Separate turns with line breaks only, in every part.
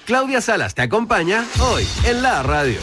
Claudia Salas te acompaña hoy en la radio.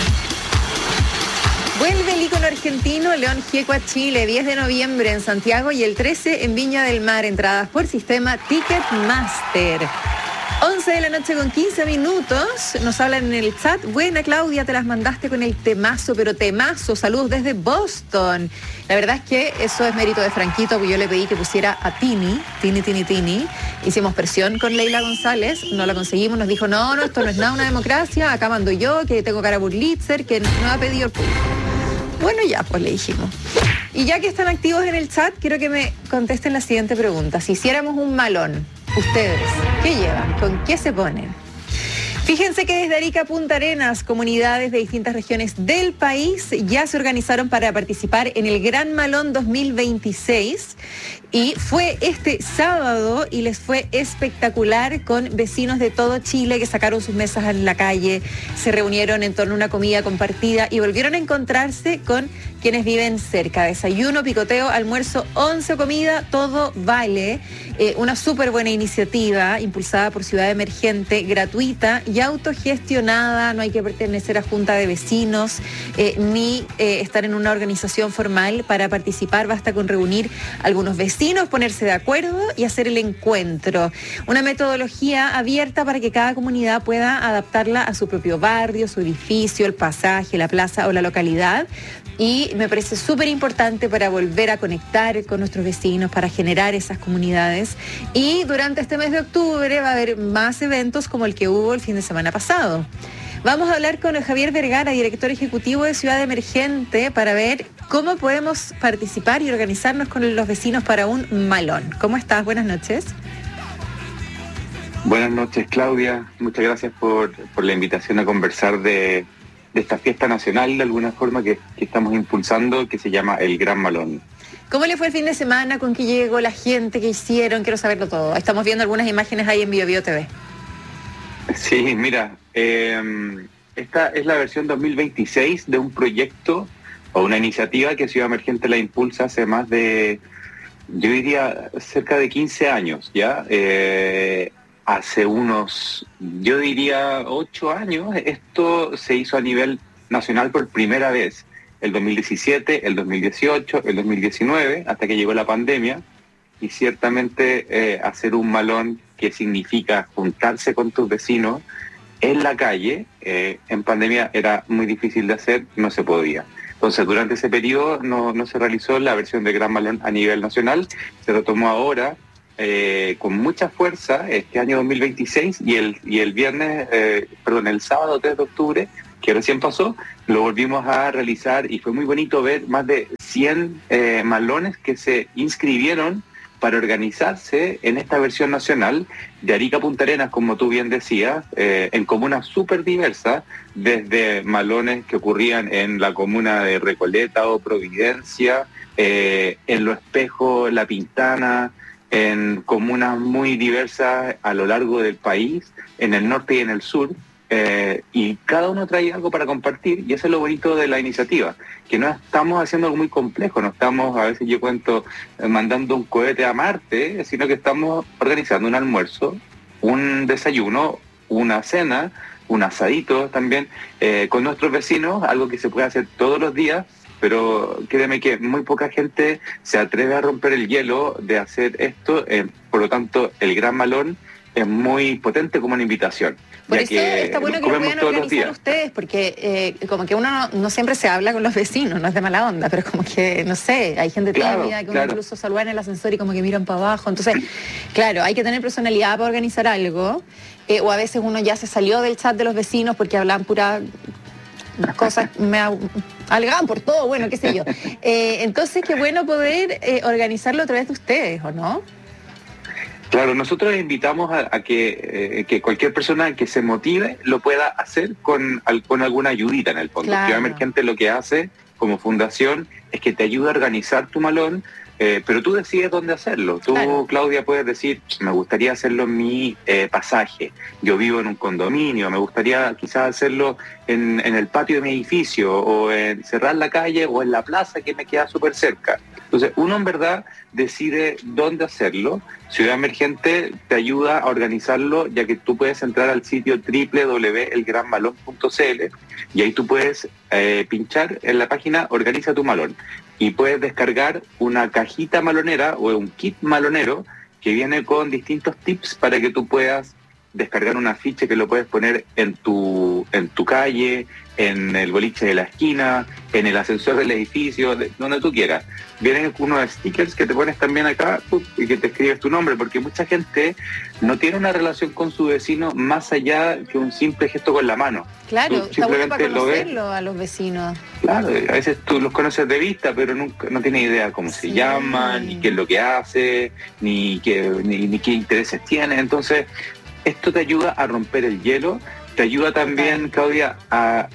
Vuelve el ícono argentino León Gieco a Chile, 10 de noviembre en Santiago y el 13 en Viña del Mar, entradas por sistema Ticketmaster. 11 de la noche con 15 minutos, nos hablan en el chat. Buena Claudia, te las mandaste con el temazo, pero temazo, saludos desde Boston. La verdad es que eso es mérito de Franquito, porque yo le pedí que pusiera a Tini. Hicimos presión con Leila González, no la conseguimos, nos dijo, no, esto no es nada una democracia, acá mando yo, que tengo cara Burlitzer, que no ha pedido el público. Bueno, ya, pues le dijimos. Y ya que están activos en el chat, quiero que me contesten la siguiente pregunta. Si hiciéramos un malón, ustedes, ¿qué llevan? ¿Con qué se ponen? Fíjense que desde Arica a Punta Arenas, comunidades de distintas regiones del país ya se organizaron para participar en el Gran Malón 2026 y fue este sábado y les fue espectacular con vecinos de todo Chile que sacaron sus mesas en la calle, se reunieron en torno a una comida compartida y volvieron a encontrarse con quienes viven cerca. Desayuno, picoteo, almuerzo, 11 comida, todo vale. Una súper buena iniciativa impulsada por Ciudad Emergente, gratuita y autogestionada, no hay que pertenecer a junta de vecinos ni estar en una organización formal para participar, basta con reunir algunos vecinos, ponerse de acuerdo y hacer el encuentro. Una metodología abierta para que cada comunidad pueda adaptarla a su propio barrio, su edificio, el pasaje, la plaza o la localidad. Y me parece súper importante para volver a conectar con nuestros vecinos, para generar esas comunidades. Y durante este mes de octubre va a haber más eventos como el que hubo el fin de semana pasado. Vamos a hablar con Javier Vergara, director ejecutivo de Ciudad Emergente, para ver cómo podemos participar y organizarnos con los vecinos para un malón. ¿Cómo estás? Buenas noches.
Buenas noches, Claudia. Muchas gracias por la invitación a conversar de esta fiesta nacional, de alguna forma, que estamos impulsando, que se llama el Gran Malón.
¿Cómo le fue el fin de semana? ¿Con qué llegó la gente? ¿Qué hicieron? Quiero saberlo todo. Estamos viendo algunas imágenes ahí en BioBio TV.
Sí, mira, esta es la versión 2026 de un proyecto o una iniciativa que Ciudad Emergente la impulsa hace más de, yo diría, cerca de 15 años, ¿ya? Hace unos, yo diría, 8 años, esto se hizo a nivel nacional por primera vez. El 2017, el 2018, el 2019, hasta que llegó la pandemia. Y ciertamente hacer un malón que significa juntarse con tus vecinos en la calle, en pandemia era muy difícil de hacer, no se podía. Entonces, durante ese periodo no se realizó la versión de Gran Malón a nivel nacional, se retomó ahora con mucha fuerza este año 2026 y el sábado 3 de octubre, que recién pasó, lo volvimos a realizar y fue muy bonito ver más de 100 malones que se inscribieron para organizarse en esta versión nacional de Arica a Punta Arenas, como tú bien decías, en comunas súper diversas, desde malones que ocurrían en la comuna de Recoleta o Providencia, en Lo Espejo, La Pintana, en comunas muy diversas a lo largo del país, en el norte y en el sur, y cada uno trae algo para compartir, y eso es lo bonito de la iniciativa, que no estamos haciendo algo muy complejo, no estamos, a veces yo cuento, mandando un cohete a Marte, sino que estamos organizando un almuerzo, un desayuno, una cena, un asadito también, con nuestros vecinos, algo que se puede hacer todos los días, pero créeme que muy poca gente se atreve a romper el hielo de hacer esto, por lo tanto el Gran Malón es muy potente como una invitación.
Por eso está bueno que lo puedan organizar ustedes, porque como que uno no siempre se habla con los vecinos, no es de mala onda, pero como que, no sé, hay gente tímida que uno incluso saluda en el ascensor y como que miran para abajo. Entonces, claro, hay que tener personalidad para organizar algo, o a veces uno ya se salió del chat de los vecinos porque hablaban pura cosas, alegaban por todo, bueno, qué sé yo. Entonces, qué bueno poder organizarlo a través de ustedes, ¿o no?
Claro, nosotros invitamos a que cualquier persona que se motive lo pueda hacer con alguna ayudita en el fondo. Claro. Ciudad Emergente lo que hace como fundación es que te ayuda a organizar tu malón pero tú decides dónde hacerlo. Tú, claro, Claudia, puedes decir, me gustaría hacerlo en mi pasaje. Yo vivo en un condominio, me gustaría quizás hacerlo en el patio de mi edificio, o en cerrar la calle, o en la plaza que me queda súper cerca. Entonces, uno en verdad decide dónde hacerlo. Ciudad Emergente te ayuda a organizarlo, ya que tú puedes entrar al sitio www.elgranmalón.cl y ahí tú puedes pinchar en la página Organiza tu malón. Y puedes descargar una cajita malonera o un kit malonero que viene con distintos tips para que tú puedas descargar un afiche que lo puedes poner en tu calle, en el boliche de la esquina, en el ascensor del edificio, donde tú quieras. Vienen unos stickers que te pones también acá y que te escribes tu nombre, porque mucha gente no tiene una relación con su vecino más allá que un simple gesto con la mano.
Claro, está bueno para conocerlo a los vecinos.
Claro, a veces tú los conoces de vista, pero nunca no tienes idea cómo se llaman, ni qué es lo que hace, ni qué intereses tiene. Entonces, esto te ayuda a romper el hielo, te ayuda también, Claudia, a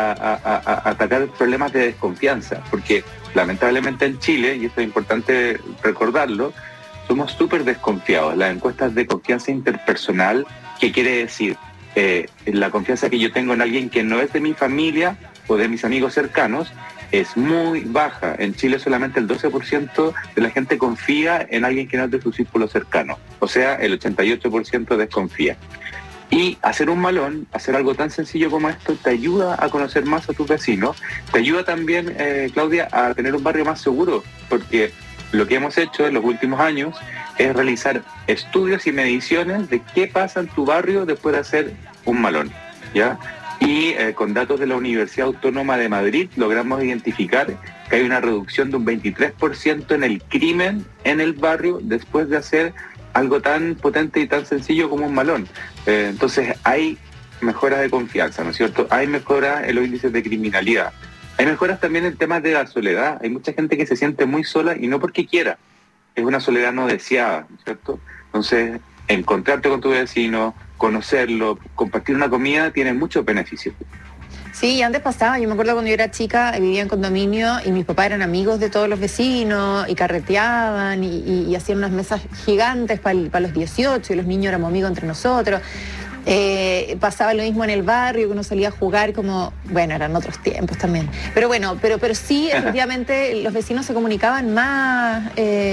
atacar problemas de desconfianza, porque lamentablemente en Chile, y esto es importante recordarlo, somos súper desconfiados. Las encuestas de confianza interpersonal, ¿qué quiere decir? La confianza que yo tengo en alguien que no es de mi familia o de mis amigos cercanos es muy baja. En Chile solamente el 12% de la gente confía en alguien que no es de su círculo cercano. O sea, el 88% desconfía. Y hacer un malón, hacer algo tan sencillo como esto, te ayuda a conocer más a tus vecinos. Te ayuda también, Claudia, a tener un barrio más seguro, porque lo que hemos hecho en los últimos años es realizar estudios y mediciones de qué pasa en tu barrio después de hacer un malón, ¿ya? Y con datos de la Universidad Autónoma de Madrid logramos identificar que hay una reducción de un 23% en el crimen en el barrio después de hacer algo tan potente y tan sencillo como un malón. Entonces hay mejoras de confianza, ¿no es cierto? Hay mejoras en los índices de criminalidad. Hay mejoras también en temas de la soledad. Hay mucha gente que se siente muy sola y no porque quiera. Es una soledad no deseada, ¿no es cierto? Entonces, encontrarte con tu vecino, conocerlo, compartir una comida, tiene muchos beneficios.
Sí, antes pasaba, yo me acuerdo cuando yo era chica, vivía en condominio y mis papás eran amigos de todos los vecinos y carreteaban y hacían unas mesas gigantes para los 18 y los niños éramos amigos entre nosotros. Pasaba lo mismo en el barrio, que uno salía a jugar como, bueno, eran otros tiempos también. Pero bueno, pero sí, efectivamente, los vecinos se comunicaban más.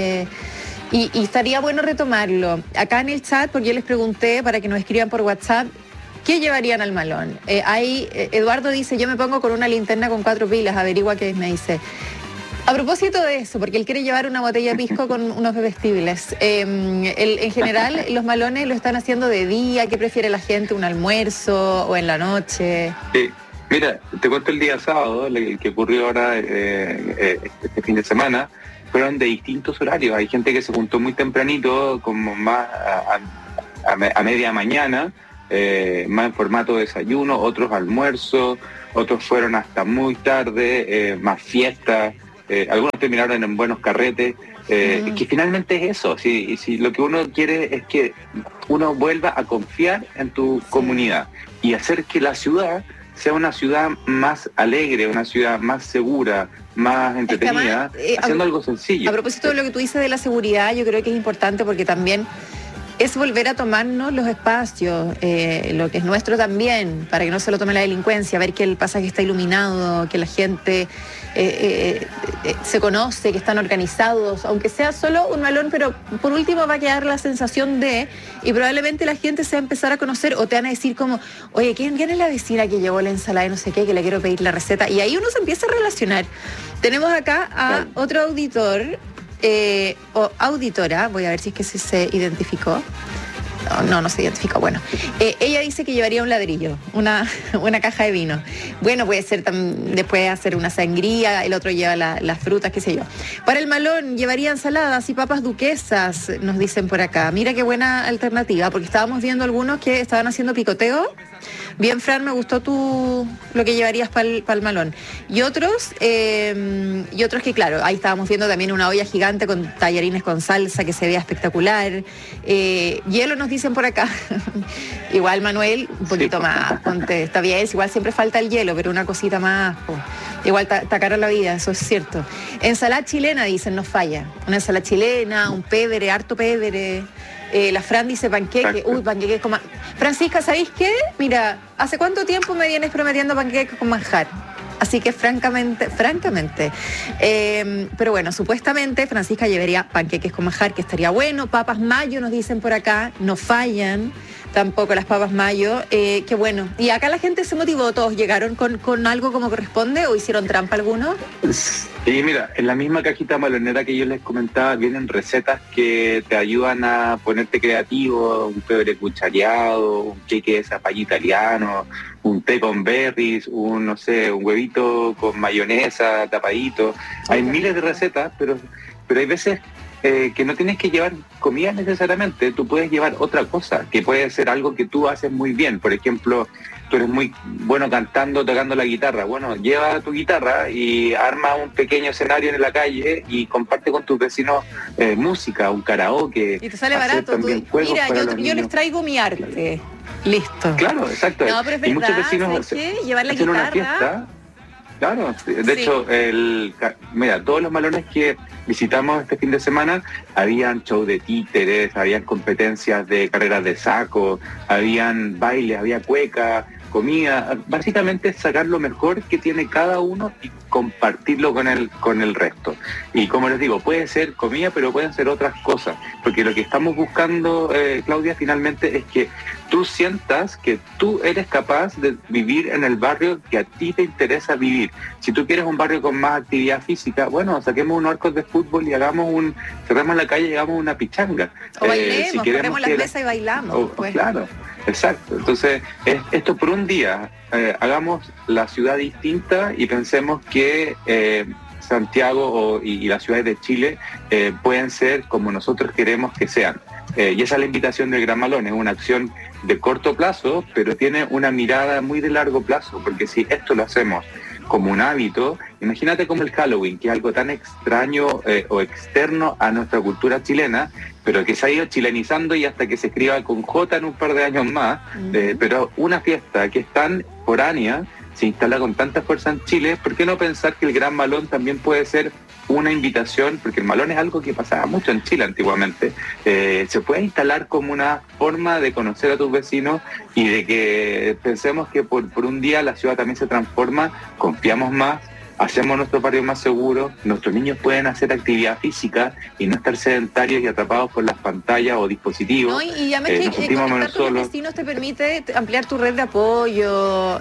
Y estaría bueno retomarlo. Acá en el chat, porque yo les pregunté para que nos escriban por WhatsApp, ¿qué llevarían al malón? Eduardo dice, yo me pongo con una linterna con 4 pilas, averigua qué es, me dice. A propósito de eso, porque él quiere llevar una botella de pisco con unos bebestibles. En general, los malones lo están haciendo de día. ¿Qué prefiere la gente? ¿Un almuerzo o en la noche?
Mira, te cuento el día sábado, el que ocurrió ahora este fin de semana. Fueron de distintos horarios. Hay gente que se juntó muy tempranito, como más a media mañana, más en formato de desayuno, otros almuerzos, otros fueron hasta muy tarde, más fiestas. Algunos terminaron en buenos carretes, que finalmente es eso. Si lo que uno quiere es que uno vuelva a confiar en tu comunidad y hacer que la ciudad sea una ciudad más alegre, una ciudad más segura, más entretenida, haciendo algo sencillo.
A propósito de lo que tú dices de la seguridad, yo creo que es importante porque también es volver a tomarnos los espacios, lo que es nuestro también, para que no se lo tome la delincuencia, ver que el pasaje está iluminado, que la gente se conoce, que están organizados, aunque sea solo un malón, pero por último va a quedar la sensación de, y probablemente la gente se va a empezar a conocer o te van a decir como, oye, ¿quién es la vecina que llevó la ensalada de no sé qué, que le quiero pedir la receta? Y ahí uno se empieza a relacionar. Tenemos acá a otro auditor, o auditora, voy a ver si es que se identificó. No se identificó. Bueno, ella dice que llevaría un ladrillo, una caja de vino. Bueno, puede ser después hacer una sangría, el otro lleva las frutas, qué sé yo. Para el malón llevaría ensaladas y papas duquesas, nos dicen por acá. Mira qué buena alternativa, porque estábamos viendo algunos que estaban haciendo picoteo. Bien, Fran, me gustó lo que llevarías para el malón. Y otros que, claro, ahí estábamos viendo también una olla gigante con tallarines con salsa que se vea espectacular. Hielo nos dicen por acá. Igual, Manuel, un poquito más. Ponte, está bien, igual siempre falta el hielo, pero una cosita más. Po. Igual está cara la vida, eso es cierto. Ensalada chilena, dicen, no falla. Una ensalada chilena, un pévere, harto pévere. La Fran dice panqueque. Uy, panqueque con manjar. Francisca, ¿sabéis qué? Mira, ¿hace cuánto tiempo me vienes prometiendo panqueque con manjar? Así que francamente, pero bueno, supuestamente Francisca llevaría panqueques con manjar, que estaría bueno. Papas mayo nos dicen por acá, no fallan tampoco las papas mayo, qué bueno. Y acá la gente se motivó, todos llegaron con algo como corresponde, o hicieron trampa algunos.
Sí, mira, en la misma cajita malonera que yo les comentaba vienen recetas que te ayudan a ponerte creativo, un pebre cuchareado, un queque de zapallo italiano, un té con berries, un huevito con mayonesa tapadito. Hay miles de recetas, pero hay veces que no tienes que llevar comida necesariamente, tú puedes llevar otra cosa, que puede ser algo que tú haces muy bien. Por ejemplo, tú eres muy bueno cantando, tocando la guitarra. Bueno, lleva tu guitarra y arma un pequeño escenario en la calle y comparte con tus vecinos música, un karaoke.
Y te sale barato. Mira, yo les traigo mi arte. Listo.
Claro, exacto.
No, pero es verdad,
y muchos vecinos
llevar la guitarra.
Una fiesta. Claro, de hecho, mira, todos los malones que visitamos este fin de semana, habían show de títeres, habían competencias de carreras de saco, habían bailes, había cueca, comida, básicamente sacar lo mejor que tiene cada uno y compartirlo con el resto. Y como les digo, puede ser comida, pero pueden ser otras cosas, porque lo que estamos buscando, Claudia, finalmente es que tú sientas que tú eres capaz de vivir en el barrio que a ti te interesa vivir. Si tú quieres un barrio con más actividad física, bueno, saquemos unos arcos de fútbol y cerremos la calle y hagamos una pichanga.
O bailemos, ponemos las mesas y bailamos. Pues.
Claro, exacto. Entonces, esto por un día, hagamos la ciudad distinta y pensemos que Santiago y las ciudades de Chile pueden ser como nosotros queremos que sean. Y esa es la invitación del Gran Malón, es una acción de corto plazo, pero tiene una mirada muy de largo plazo, porque si esto lo hacemos como un hábito, imagínate como el Halloween, que es algo tan extraño o externo a nuestra cultura chilena, pero que se ha ido chilenizando y hasta que se escriba con J en un par de años más, pero una fiesta que es tan foránea, se instala con tanta fuerza en Chile, ¿por qué no pensar que el Gran Malón también puede ser una invitación? Porque el malón es algo que pasaba mucho en Chile antiguamente. Se puede instalar como una forma de conocer a tus vecinos y de que pensemos que por un día la ciudad también se transforma, confiamos más, hacemos nuestro barrio más seguro, nuestros niños pueden hacer actividad física y no estar sedentarios y atrapados por las pantallas o dispositivos.
No, y además que conectar con los vecinos te permite ampliar tu red de apoyo,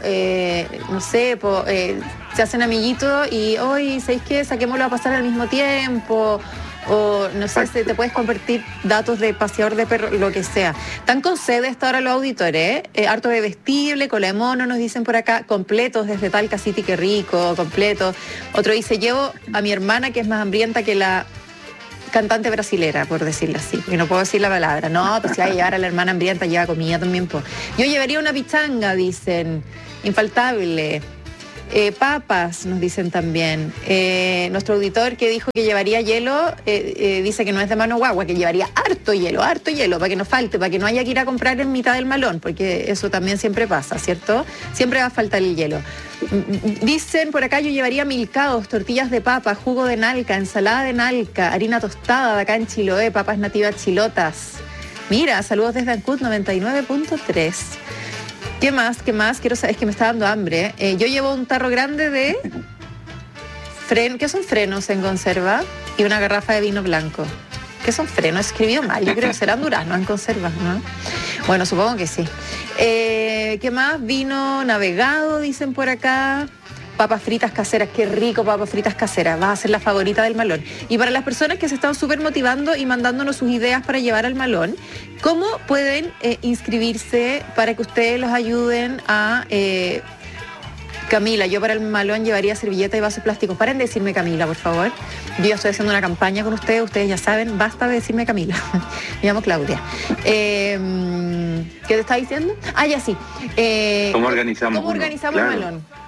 se hacen amiguitos y hoy, ¿sabéis qué? Saquémoslo a pasar al mismo tiempo. O no sé, te puedes convertir datos de paseador de perro, lo que sea. Están con sede hasta ahora los auditores, harto de vestible, cola de mono, nos dicen por acá, completos desde Talca City, qué rico, completos. Otro dice, llevo a mi hermana que es más hambrienta que la cantante brasilera, por decirlo así, que no puedo decir la palabra. No, pues si hay que llevar a la hermana hambrienta, lleva comida también. Pues. Yo llevaría una pichanga, dicen, infaltable. Papas, nos dicen también. Nuestro auditor que dijo que llevaría hielo, dice que no es de mano guagua, que llevaría harto hielo, para que no falte, para que no haya que ir a comprar en mitad del malón, porque eso también siempre pasa, ¿cierto? Siempre va a faltar el hielo. Dicen por acá, yo llevaría milcaos, tortillas de papa, jugo de nalca, ensalada de nalca, harina tostada de acá en Chiloé, papas nativas chilotas. Mira, saludos desde Ancud 99.3. ¿Qué más? Quiero saber, es que me está dando hambre. Yo llevo un tarro grande de ¿qué son frenos en conserva? Y una garrafa de vino blanco. ¿Qué son frenos? He escribido mal, yo creo que serán duraznos en conserva, ¿no? Bueno, supongo que sí. ¿Qué más? Vino navegado, dicen por acá. Papas fritas caseras, qué rico, papas fritas caseras, va a ser la favorita del malón. Y para las personas que se están súper motivando y mandándonos sus ideas para llevar al malón, ¿cómo pueden inscribirse para que ustedes los ayuden a... Camila, yo para el malón llevaría servilleta y vasos plásticos. Paren de decirme Camila, por favor. Yo ya estoy haciendo una campaña con ustedes ya saben, basta de decirme Camila. Me llamo Claudia. ¿Qué te estaba diciendo? Ah, ya sí.
¿Cómo organizamos
el malón?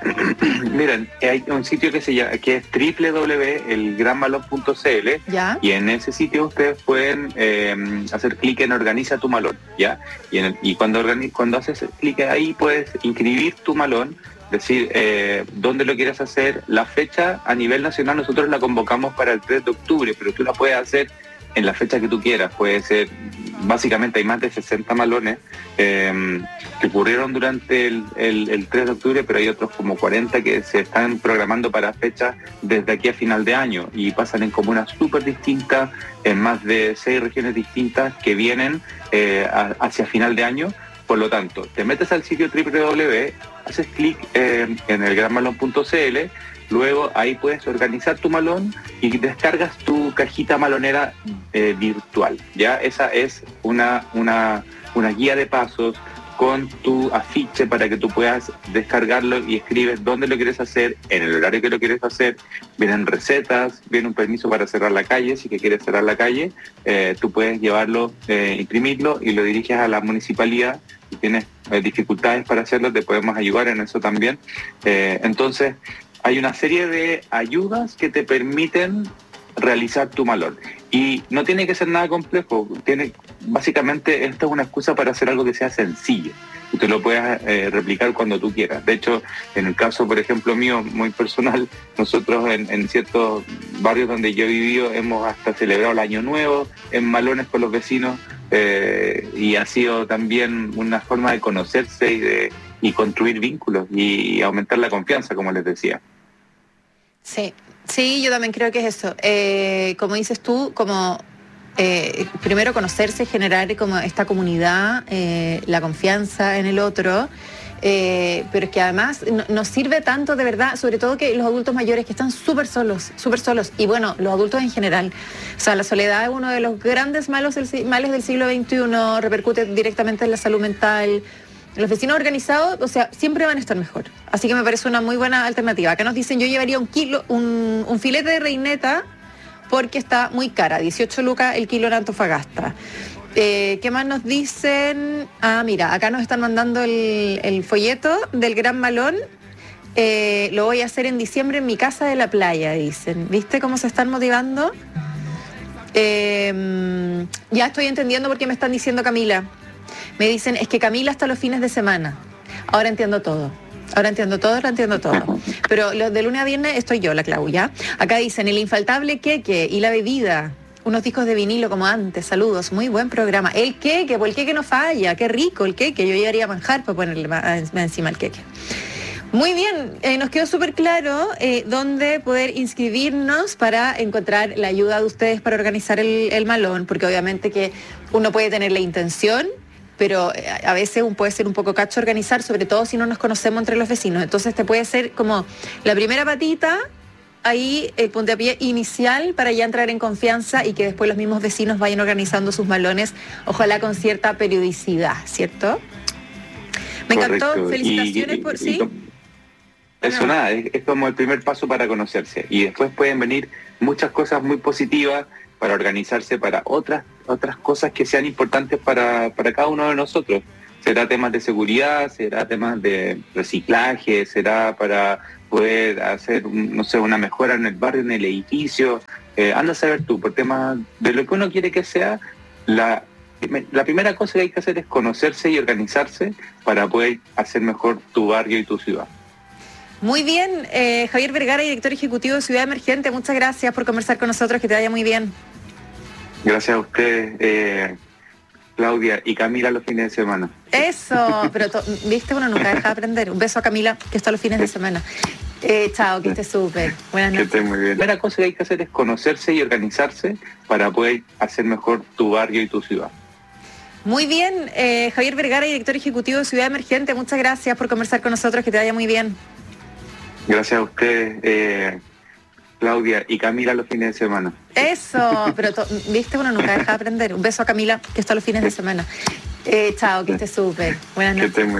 Miren, hay un sitio que es www.elgranmalón.cl,
¿Ya?
y en ese sitio ustedes pueden hacer clic en Organiza tu malón, ¿ya? Y cuando haces clic ahí puedes inscribir tu malón, decir dónde lo quieres hacer. La fecha a nivel nacional nosotros la convocamos para el 3 de octubre, pero tú la puedes hacer en la fecha que tú quieras. Puede ser, básicamente hay más de 60 malones que ocurrieron durante el 3 de octubre, pero hay otros como 40 que se están programando para fechas desde aquí a final de año, y pasan en comunas súper distintas, en más de 6 regiones distintas que vienen hacia final de año. Por lo tanto, te metes al sitio www, haces clic en elgranmalón.cl, luego ahí puedes organizar tu malón y descargas tu cajita malonera virtual. Ya esa es una guía de pasos con tu afiche para que tú puedas descargarlo, y escribes dónde lo quieres hacer, en el horario que lo quieres hacer. Vienen recetas, viene un permiso para cerrar la calle. Si que quieres cerrar la calle, tú puedes llevarlo, imprimirlo y lo diriges a la municipalidad. Si tienes dificultades para hacerlo, te podemos ayudar en eso también. Entonces, hay una serie de ayudas que te permiten realizar tu malón. Y no tiene que ser nada complejo. Básicamente, esta es una excusa para hacer algo que sea sencillo. Y tú lo puedes replicar cuando tú quieras. De hecho, en el caso, por ejemplo, mío, muy personal, nosotros en ciertos barrios donde yo he vivido hemos hasta celebrado el Año Nuevo en malones con los vecinos, y ha sido también una forma de conocerse y construir vínculos y aumentar la confianza, como les decía.
Sí, yo también creo que es eso. Como dices tú, como primero conocerse, generar como esta comunidad, la confianza en el otro, pero es que además nos sirve tanto de verdad, sobre todo que los adultos mayores que están súper solos, y bueno, los adultos en general. O sea, la soledad es uno de los grandes males del siglo XXI, repercute directamente en la salud mental. Los vecinos organizados, o sea, siempre van a estar mejor. Así que me parece una muy buena alternativa. Acá nos dicen, yo llevaría un filete de reineta porque está muy cara, 18 lucas el kilo en Antofagasta. ¿Qué más nos dicen? Mira, acá nos están mandando el folleto del Gran Malón. Lo voy a hacer en diciembre en mi casa de la playa, dicen. ¿Viste cómo se están motivando? Ya estoy entendiendo por qué me están diciendo Camila. Me dicen, es que Camila hasta los fines de semana. Ahora entiendo todo. Pero de lunes a viernes estoy yo, la Clau, ¿ya? Acá dicen, el infaltable queque y la bebida. Unos discos de vinilo como antes. Saludos, muy buen programa. El queque, pues el queque no falla. Qué rico el queque. Yo llevaría manjar para ponerle más encima el queque. Muy bien, nos quedó súper claro dónde poder inscribirnos para encontrar la ayuda de ustedes para organizar el malón, porque obviamente que uno puede tener la intención, pero a veces puede ser un poco cacho organizar, sobre todo si no nos conocemos entre los vecinos. Entonces te puede ser como la primera patita, ahí el puntapié inicial para ya entrar en confianza y que después los mismos vecinos vayan organizando sus malones, ojalá con cierta periodicidad, ¿cierto? Me encantó, felicitaciones por sí.
Eso nada, es como el primer paso para conocerse, y después pueden venir muchas cosas muy positivas para organizarse para otras cosas que sean importantes para cada uno de nosotros. Será temas de seguridad, será temas de reciclaje, será para poder hacer, no sé, una mejora en el barrio, en el edificio. Anda a saber tú, por temas de lo que uno quiere que sea, la primera cosa que hay que hacer es conocerse y organizarse para poder hacer mejor tu barrio y tu ciudad.
Muy bien, Javier Vergara, director ejecutivo de Ciudad Emergente, muchas gracias por conversar con nosotros, que te vaya muy bien.
Gracias a ustedes, Claudia y Camila, los fines de semana.
Eso, pero viste, uno nunca deja de aprender. Un beso a Camila, que está los fines de semana. Chao, que estés súper. Buenas noches.
Que estés muy bien. La primera cosa que hay que hacer es conocerse y organizarse para poder hacer mejor tu barrio y tu ciudad.
Muy bien, Javier Vergara, director ejecutivo de Ciudad Emergente, muchas gracias por conversar con nosotros, que te vaya muy bien.
Gracias a ustedes, Claudia y Camila, los fines de semana.
Eso, pero viste, uno nunca deja de aprender. Un beso a Camila, que está los fines de semana. Chao, que estés súper. Buenas noches.